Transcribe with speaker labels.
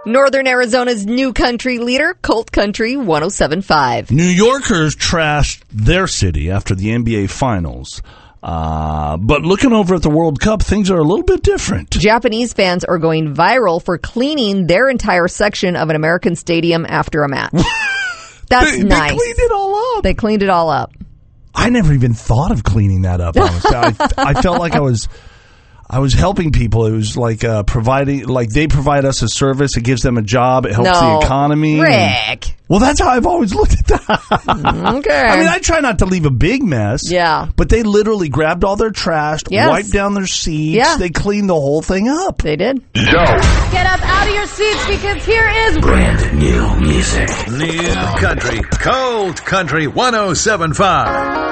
Speaker 1: Northern Arizona's new country leader, Colt Country 107.5.
Speaker 2: New Yorkers trashed their city after the NBA Finals. But looking over at the World Cup, things are a little bit different.
Speaker 1: Japanese fans are going viral for cleaning their entire section of an American stadium after a match. That's nice.
Speaker 2: They cleaned it all up.
Speaker 1: They cleaned it all up.
Speaker 2: I never even thought of cleaning that up, honestly. I felt like I was helping people. It was like providing, like they provide us a service. It gives them a job. It helps the economy.
Speaker 1: Rick.
Speaker 2: Well, that's how I've always looked at that.
Speaker 1: Okay.
Speaker 2: I mean, I try not to leave a big mess.
Speaker 1: Yeah.
Speaker 2: But they literally grabbed all their trash, wiped down their seats.
Speaker 1: Yeah.
Speaker 2: They cleaned the whole thing up.
Speaker 1: They did.
Speaker 3: Go.
Speaker 4: Get up out of your seats because here is
Speaker 3: brand new music. New country. Cold Country 107.5.